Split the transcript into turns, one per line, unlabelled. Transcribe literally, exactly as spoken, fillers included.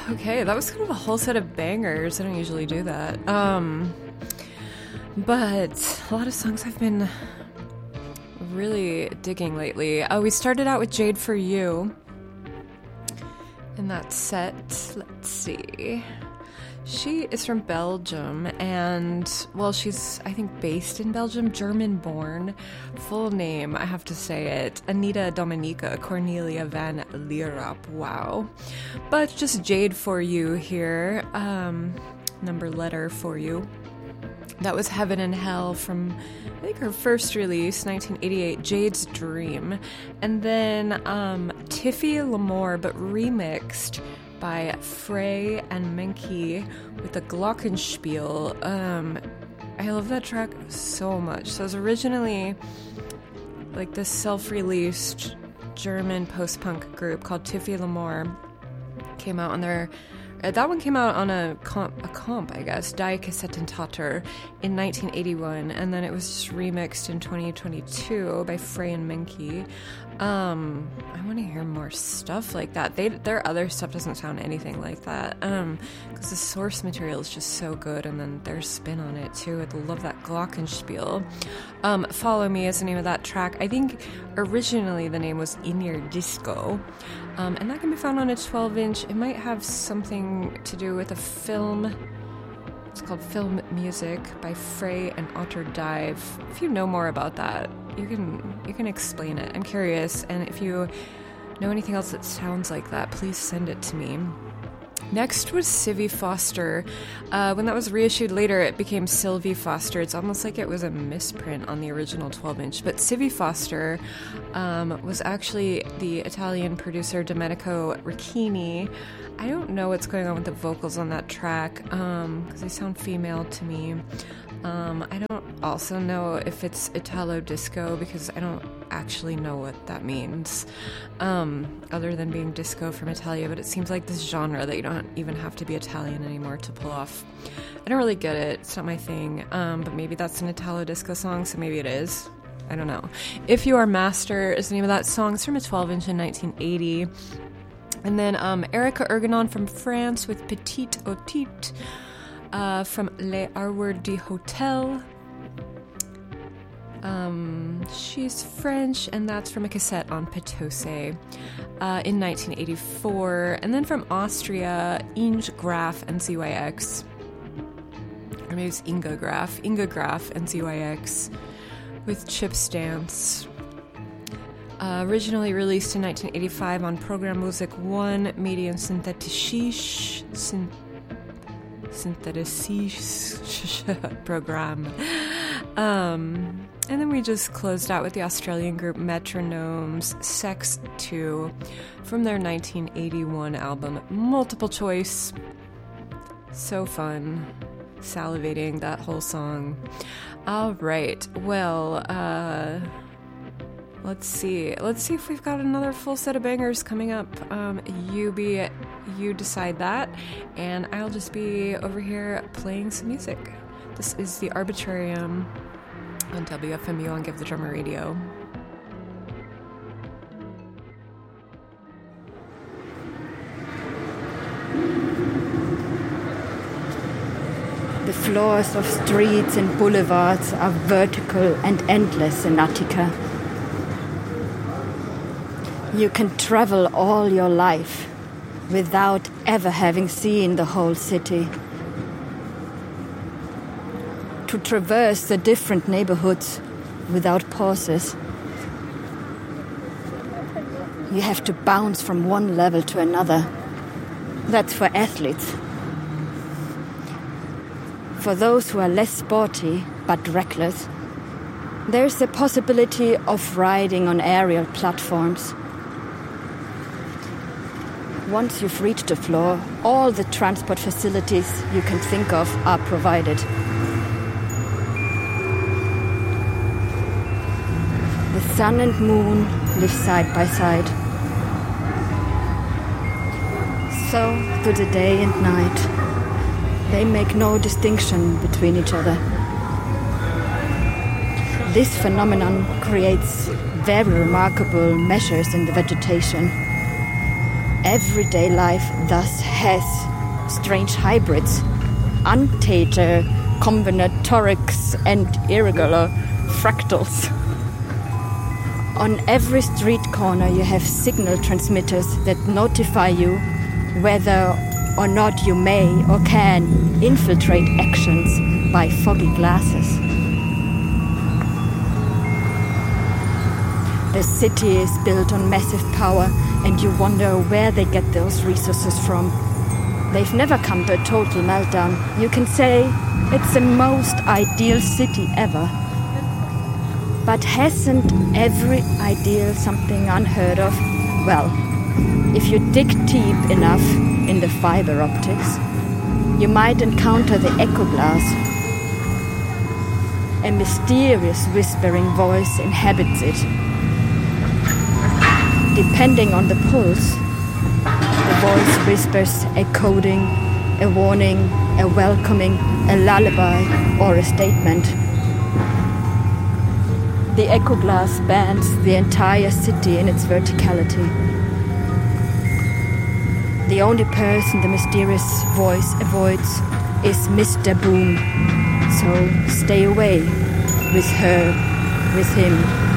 Okay, that was kind of a whole set of bangers. I don't usually do that. Um, but a lot of songs I've been really digging lately. Uh, we started out with Jade for You in that set. Let's see. She is from Belgium, and, well, she's, I think, based in Belgium, German-born. Full name, I have to say it, Anita Dominica Cornelia van Lierop. Wow. But just Jade for You here. Um, number letter for you. That was Heaven and Hell from, I think, her first release, nineteen eighty-eight, Jade's Dream. And then um, Tiffy L'Amour, but remixed by Frey and Menke with the Glockenspiel. Um, I love that track so much. So it was originally like this self-released German post-punk group called Tiffy L'Amour. Came out on their... Uh, that one came out on a comp, a comp, I guess, Die Kassettentator in nineteen eighty-one, and then it was just remixed in twenty twenty-two by Frey and Menke. Um, I want to hear more stuff like that. They, their other stuff doesn't sound anything like that, um, because the source material is just so good, and then their spin on it, too. I love that Glockenspiel. Um, Follow Me is the name of that track. I think originally the name was In Your Disco, um, and that can be found on a twelve-inch. It might have something to do with a film. It's called Film Music by Frey and Otter Dive. If you know more about that, you can you can explain it. I'm curious, and if you know anything else that sounds like that, please send it to me. Next was Sylvie Foster. Uh, when that was reissued later, it became Sylvie Foster. It's almost like it was a misprint on the original twelve-inch. But Sylvie Foster um, was actually the Italian producer Domenico Ricchini. I don't know what's going on with the vocals on that track, because um, they sound female to me. Um, I don't also know if it's Italo disco, because I don't actually know what that means, um, other than being disco from Italia, but it seems like this genre that you don't even have to be Italian anymore to pull off. I don't really get it. It's not my thing, um, but maybe that's an Italo disco song, so maybe it is. I don't know. If You Are Master is the name of that song. It's from a twelve-inch in nineteen eighty. And then um, Erica Ergonon from France with Petite Otite uh, from Les Arwords du Hotel. Um, she's French, and that's from a cassette on Petose uh, in nineteen eighty-four. And then from Austria, Inge Graf and Z Y X. Or maybe it's Inga Graf. Inga Graf and Z Y X with Chips Dance. Uh, originally released in nineteen eighty-five on Program Music one, Medium Synthetische Syn- Synthetische Program. Um, and then we just closed out with the Australian group Metronomes, Sex two, from their nineteen eighty-one album Multiple Choice. So fun. Salivating, that whole song. All right, well, uh... Let's see. Let's see if we've got another full set of bangers coming up. Um, you be, you decide that, and I'll just be over here playing some music. This is the Arbitrarium on W F M U on Give the Drummer Radio.
The floors of streets and boulevards are vertical and endless in Attica. You can travel all your life without ever having seen the whole city. To traverse the different neighborhoods without pauses. You have to bounce from one level to another. That's for athletes. For those who are less sporty but reckless, there's the possibility of riding on aerial platforms. Once you've reached the floor, all the transport facilities you can think of are provided. The sun and moon live side by side. So do the day and night. They make no distinction between each other. This phenomenon creates very remarkable measures in the vegetation. everyday life thus has strange hybrids, untethered combinatorics and irregular fractals. On every street corner you have signal transmitters that notify you whether or not you may or can infiltrate actions by foggy glasses. The city is built on massive power, and you wonder where they get those resources from. They've never come to a total meltdown. You can say it's the most ideal city ever. But hasn't every ideal something unheard of? Well, if you dig deep enough in the fiber optics, you might encounter the echo glass. A mysterious whispering voice inhabits it. Depending on the pulse, the voice whispers a coding, a warning, a welcoming, a lullaby, or a statement. The echo glass spans the entire city in its verticality. The only person the mysterious voice avoids is Mister Boom. So stay away with her, with him.